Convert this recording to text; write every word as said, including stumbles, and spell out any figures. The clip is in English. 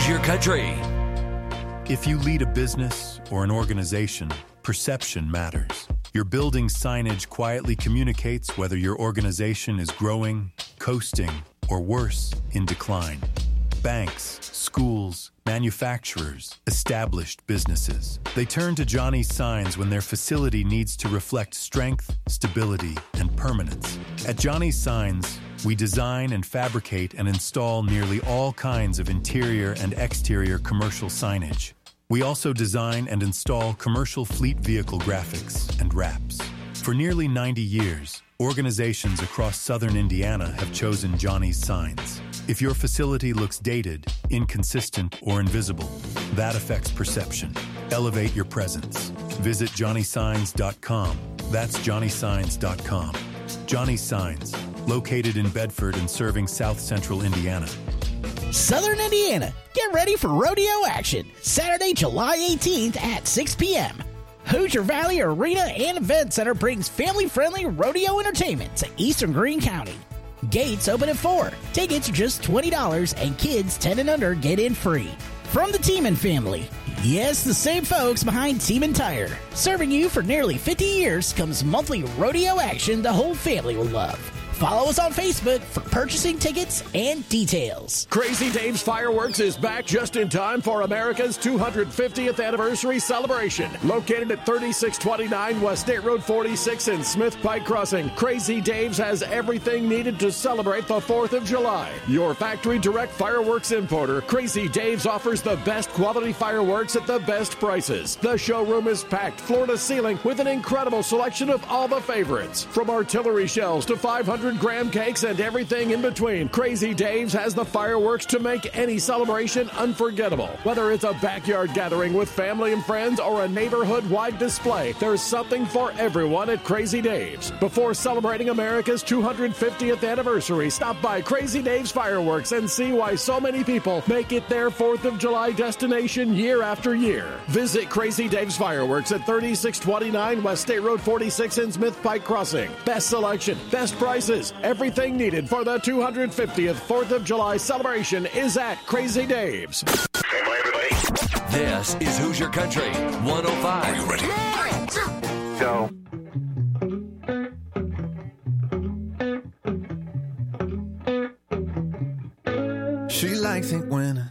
Hoosier Country. If you lead a business or an organization, perception matters. Your building's signage quietly communicates whether your organization is growing, coasting, or worse, in decline. Banks, schools, manufacturers, established businesses. They turn to Johnny's Signs when their facility needs to reflect strength, stability, and permanence. At Johnny's Signs, we design and fabricate and install nearly all kinds of interior and exterior commercial signage. We also design and install commercial fleet vehicle graphics and wraps. For nearly ninety years, organizations across southern Indiana have chosen Johnny's Signs. If your facility looks dated, inconsistent, or invisible, that affects perception. Elevate your presence. Visit johnny signs dot com. That's johnny signs dot com. Johnny's Signs, located in Bedford and serving South Central Indiana. Southern Indiana, get ready for rodeo action Saturday, July eighteenth at six p.m. Hoosier Valley Arena and Event Center brings family-friendly rodeo entertainment to Eastern Greene County. Gates open at four. Tickets are just twenty dollars and kids ten and under get in free. From the Tiemann family, yes, the same folks behind Tiemann Tire. Serving you for nearly fifty years comes monthly rodeo action the whole family will love. Follow us on Facebook for purchasing tickets and details. Crazy Dave's Fireworks is back just in time for America's two hundred fiftieth anniversary celebration. Located at thirty-six twenty-nine West State Road forty-six in Smith Pike Crossing, Crazy Dave's has everything needed to celebrate the fourth of July. Your factory direct fireworks importer, Crazy Dave's offers the best quality fireworks at the best prices. The showroom is packed floor to ceiling with an incredible selection of all the favorites. From artillery shells to five hundred gram cakes and everything in between, Crazy Dave's has the fireworks to make any celebration unforgettable. Whether it's a backyard gathering with family and friends or a neighborhood-wide display, there's something for everyone at Crazy Dave's. Before celebrating America's two hundred fiftieth anniversary, stop by Crazy Dave's Fireworks and see why so many people make it their fourth of July destination year after year. Visit Crazy Dave's Fireworks at thirty-six twenty-nine West State Road forty-six in Smith Pike Crossing. Best selection, best prices, everything needed for the two hundred fiftieth fourth of July celebration is at Crazy Dave's. Hey, everybody. This is Hoosier Country one oh five. Are you ready? Go. She likes it when